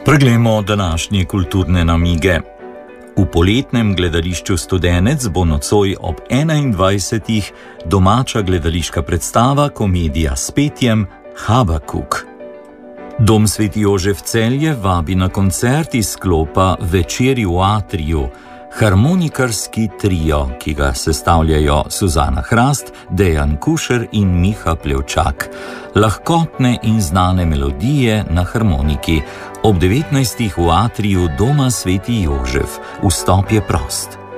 Preglejmo današnje kulturne namige. V poletnem gledališču Studenec bo nocoj ob 21. domača gledališka predstava Komedija s petjem Habakuk. Dom Sveti Jožef Celje vabi na koncert iz sklopa Večeri v Atriju, harmonikarski trio, ki ga sestavljajo Suzana Hrast, Dejan Kušer in Miha Plevčak. Lahkotne in znane melodije na harmoniki. Ob 19. v Atriju Doma Sveti Jožef. Vstop je prost.